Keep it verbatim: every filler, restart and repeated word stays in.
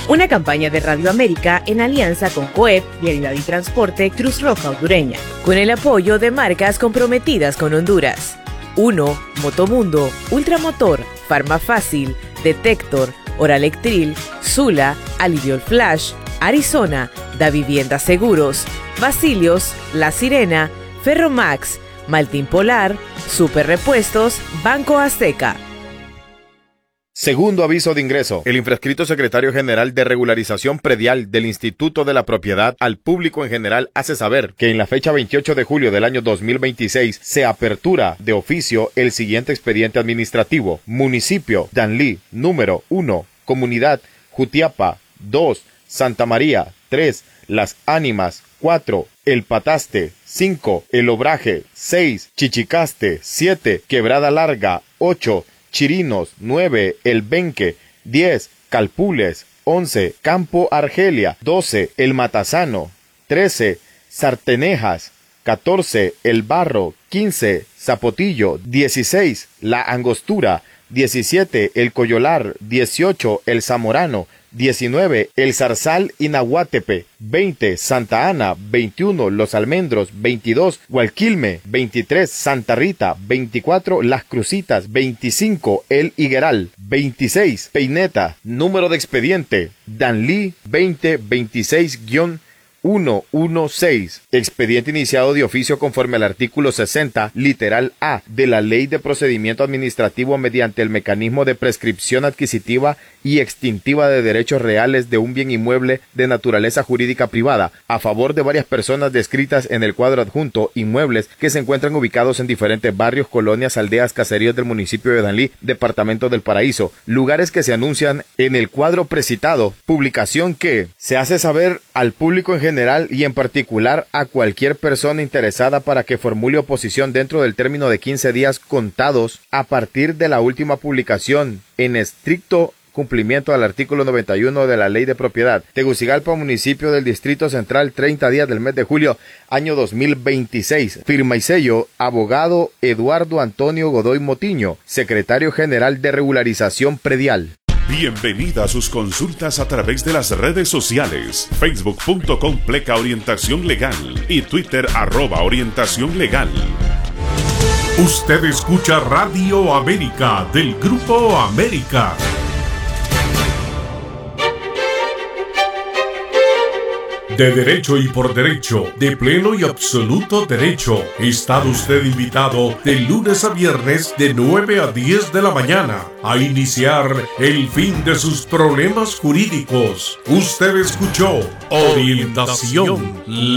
Una campaña de Radio América en alianza con COEP, Vialidad y Transporte Cruz Roja Hondureña, con el apoyo de marcas comprometidas con Honduras. uno. Motomundo, Ultramotor, Farmafácil, Detector, Oralectril, Zula, Aliviol Flash, Arizona, Da Vivienda Seguros, Basilios, La Sirena, Ferromax, Maltín Polar, Super Repuestos, Banco Azteca. Segundo aviso de ingreso. El infrascrito secretario general de regularización predial del Instituto de la Propiedad al público en general hace saber que en la fecha veintiocho de julio del año dos mil veintiséis se apertura de oficio el siguiente expediente administrativo. Municipio Danlí, número uno. Comunidad Jutiapa, dos. Santa María, tres. Las Ánimas, cuatro. El Pataste, cinco. El Obraje, seis. Chichicaste, siete. Quebrada Larga, ocho. Chirinos, nueve. El Benque, diez. Calpules, once. Campo Argelia, doce. El Matazano, trece. Sartenejas, catorce. El Barro, quince. Zapotillo, dieciséis. La Angostura, diecisiete. El Coyolar, dieciocho. El Zamorano, diecinueve. El Zarzal y Nahuatepe, veinte. Santa Ana, veintiuno. Los Almendros, veintidós. Gualquilme, veintitrés. Santa Rita, veinticuatro. Las Crucitas, veinticinco. El Higueral, veintiséis. Peineta. Número de expediente Danlí veinte veintiséis guión ciento dieciséis. Expediente iniciado de oficio conforme al artículo sesenta, literal A, de la Ley de Procedimiento Administrativo mediante el mecanismo de prescripción adquisitiva y extintiva de derechos reales de un bien inmueble de naturaleza jurídica privada, a favor de varias personas descritas en el cuadro adjunto, inmuebles que se encuentran ubicados en diferentes barrios, colonias, aldeas, caseríos del municipio de Danlí, departamento del Paraíso, lugares que se anuncian en el cuadro precitado, publicación que se hace saber al público en general y en particular a cualquier persona interesada para que formule oposición dentro del término de quince días contados a partir de la última publicación, en estricto cumplimiento al artículo noventa y uno de la Ley de Propiedad. Tegucigalpa, municipio del Distrito Central, treinta días del mes de julio, año dos mil veintiséis. Firma y sello, abogado Eduardo Antonio Godoy Motiño, secretario general de regularización predial. Bienvenida a sus consultas a través de las redes sociales, facebook punto com pleca orientación legal y Twitter arroba orientación legal. Usted escucha Radio América del Grupo América. De derecho y por derecho, de pleno y absoluto derecho. Está usted invitado de lunes a viernes de nueve a diez de la mañana a iniciar el fin de sus problemas jurídicos. Usted escuchó Orientación Legal.